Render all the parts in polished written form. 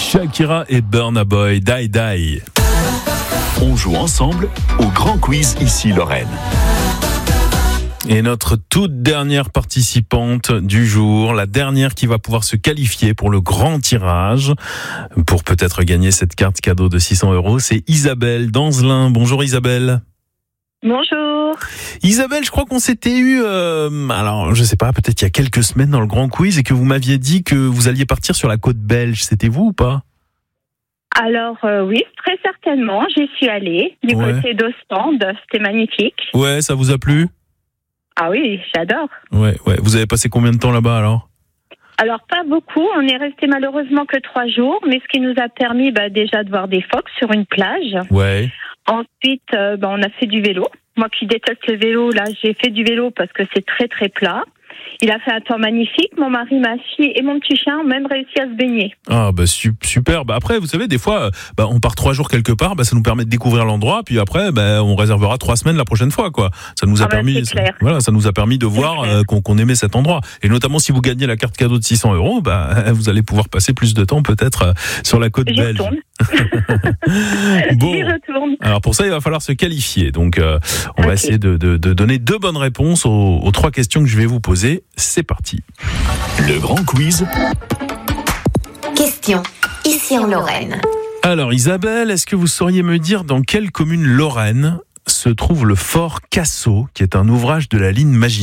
Shakira et Burna Boy, Die Die. On joue ensemble au grand quiz ici Lorraine. Et notre toute dernière participante du jour, la dernière qui va pouvoir se qualifier pour le grand tirage, pour peut-être gagner cette carte cadeau de 600 €, c'est Isabelle d'Anzelin. Bonjour Isabelle. Bonjour. Isabelle, je crois qu'on s'était eu, alors je sais pas, peut-être il y a quelques semaines dans le grand quiz et que vous m'aviez dit que vous alliez partir sur la côte belge. C'était vous ou pas ? Alors oui, très certainement, j'y suis allée du côté d'Ostende, c'était magnifique. Ouais, ça vous a plu ? Ah oui, j'adore. Ouais. Vous avez passé combien de temps là-bas alors ? Alors pas beaucoup, on est resté malheureusement que 3 jours, mais ce qui nous a permis déjà de voir des phoques sur une plage. Ouais. Ensuite, on a fait du vélo. Moi qui déteste le vélo, là j'ai fait du vélo parce que c'est très très plat. Il a fait un temps magnifique. Mon mari, ma fille et mon petit chien ont même réussi à se baigner. Ah super. Après, vous savez, des fois, on part 3 jours quelque part, ça nous permet de découvrir l'endroit. Puis après, on réservera 3 semaines la prochaine fois, quoi. Ça nous a permis, ça nous a permis de voir qu'on aimait cet endroit. Et notamment, si vous gagnez la carte cadeau de 600 €, vous allez pouvoir passer plus de temps peut-être sur la côte belge. Bon. J'y retourne. Alors pour ça, il va falloir se qualifier. Donc, on va essayer de donner 2 bonnes réponses aux 3 questions que je vais vous poser. C'est parti. Le grand quiz. Question, ici en Lorraine. Alors Isabelle, est-ce que vous sauriez me dire dans quelle commune lorraine se trouve le fort Cassot, qui est un ouvrage de la ligne Maginot ?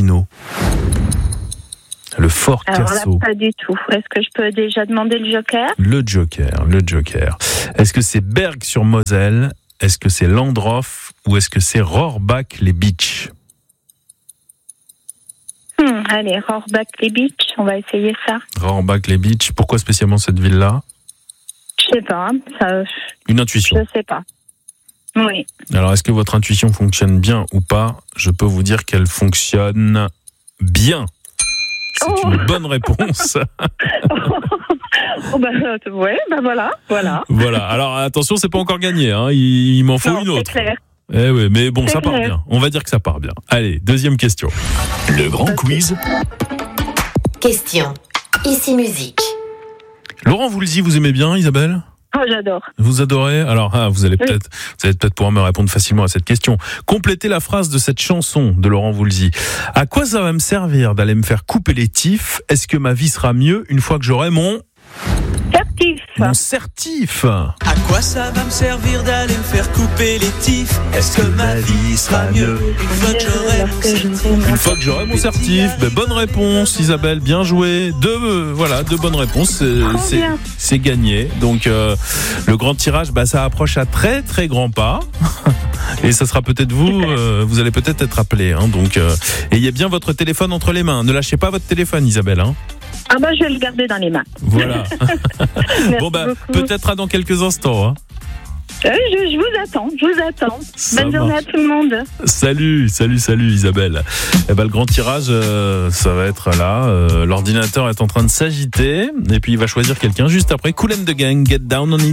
Le fort Cassot. Alors là, pas du tout. Est-ce que je peux déjà demander le joker ? Le joker. Est-ce que c'est Berg-sur-Moselle ? Est-ce que c'est Landroff ? Ou est-ce que c'est Rohrbach-les-Bitches ? Allez, Rohrbach-les-Bitches, on va essayer ça. Rohrbach-les-Bitches, pourquoi spécialement cette ville-là ? Je sais pas. Une intuition ? Je sais pas. Oui. Alors, est-ce que votre intuition fonctionne bien ou pas ? Je peux vous dire qu'elle fonctionne bien. C'est une bonne réponse. Voilà. Voilà. Alors, attention, c'est pas encore gagné, hein. Il m'en faut une autre. C'est clair. Eh oui, mais bon, ça part clair. bien. On va dire que ça part bien. Allez, deuxième question. Le grand quiz. Question, ici musique. Laurent Voulzy, vous aimez bien, Isabelle ? Oh, j'adore. Vous adorez ? Alors, vous allez peut-être pouvoir me répondre facilement à cette question. Complétez la phrase de cette chanson de Laurent Voulzy. À quoi ça va me servir d'aller me faire couper les tifs ? Est-ce que ma vie sera mieux une fois que j'aurai mon certif ? À quoi ça va me servir d'aller me faire couper les tifs ? Est-ce que ma vie sera mieux une fois que j'aurai mon certif ? Une fois que j'aurai mon certif. Bonne réponse, Isabelle, bien joué. Deux bonnes réponses, c'est gagné. Donc le grand tirage, ça approche à très très grands pas. Et ça sera peut-être vous allez peut-être être appelé. Donc ayez bien votre téléphone entre les mains. Ne lâchez pas votre téléphone, Isabelle. Je vais le garder dans les mains. Voilà. Bon peut-être à dans quelques instants. Je vous attends. Bonne journée à tout le monde. Salut Isabelle. Le grand tirage, ça va être là. L'ordinateur est en train de s'agiter et puis il va choisir quelqu'un juste après. Kool and the Gang, Get Down on It.